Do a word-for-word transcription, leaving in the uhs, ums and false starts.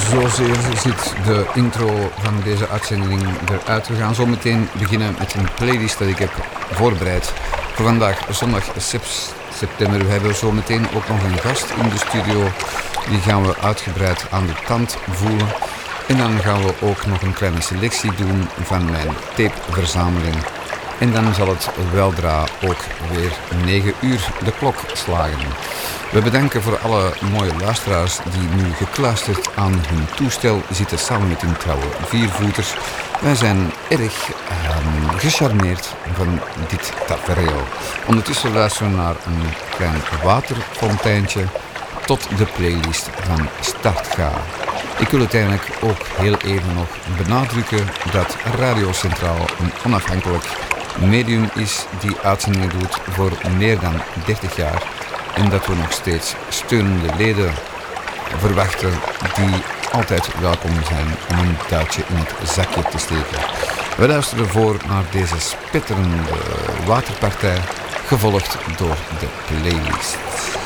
Zozeer ziet de intro van deze uitzending eruit. We gaan zo meteen beginnen met een playlist dat ik heb voorbereid voor vandaag, zondag zes september. We hebben zo meteen ook nog een gast in de studio. Die gaan we uitgebreid aan de tand voelen. En dan gaan we ook nog een kleine selectie doen van mijn tapeverzameling. En dan zal het weldra ook weer negen uur de klok slagen. We bedanken voor alle mooie luisteraars die nu gekluisterd aan hun toestel zitten samen met hun trouwe viervoeters. Wij zijn erg um, gecharmeerd van dit tafereel. Ondertussen luisteren we naar een klein waterfonteintje tot de playlist van Start Ga. Ik wil uiteindelijk ook heel even nog benadrukken dat Radio Centraal een onafhankelijk medium is die uitzendingen doet voor meer dan dertig jaar. En dat we nog steeds steunende leden verwachten die altijd welkom zijn om een duitje in het zakje te steken. We luisteren voor naar deze spetterende waterpartij, gevolgd door de playlist.